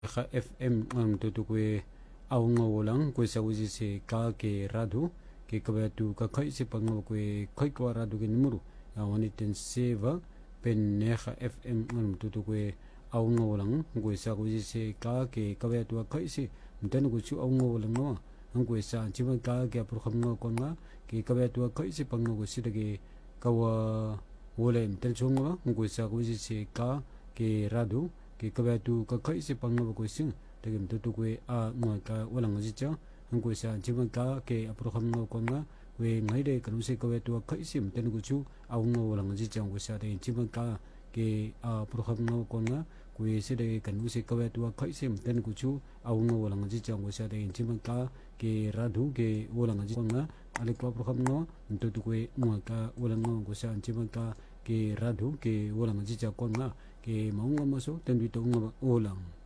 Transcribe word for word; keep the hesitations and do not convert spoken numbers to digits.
kha F M ngam tu tu kwe au ngo lang kwe sa uji se ka ke radu ke kabaya tu ka khai se pang kwe khai kwa radu ke numero ya wani ten seva pen ne kha F M ngam tu tu kwe au ngo lang kwe sa uji se ka ke kabaya tu khai se mten ku chu au ngo lang no ang kwe sa chi ba ka ke apur kham ngo kon nga ke kabaya tu khai se pang ngo si de ke kawa wole mten chung nga kwe sa uji se ka ke radu ke kabaya tu ka khai se pang ngo ko sing de ke tu kwe a ngo ka wala ngo ji cha ang kwe sa chi ba ka ke apur kham ngo kon nga we ngai de kan se kabaya tu khai se mten ku chu au ngo wala ngo ji cha ko sa de chi ba ka ke apur kham ngo kon nga we se de kan se kabaya tu khai se mten ku chu au ngo wala ngo ji cha ko sa de chi ba ka ke radu ke wala ngo ji kon nga ale ko apur kham ngo tu kwe ngo ka wala ngo ko sa chi ba ka ke radu ke wala ngo ji cha kon nga ke maunga maso ten du to nga olang